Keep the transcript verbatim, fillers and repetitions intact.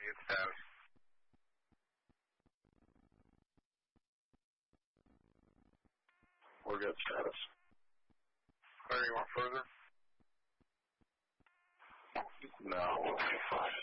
Good status. We're good status. Clear, you want further? No, we'll be fine.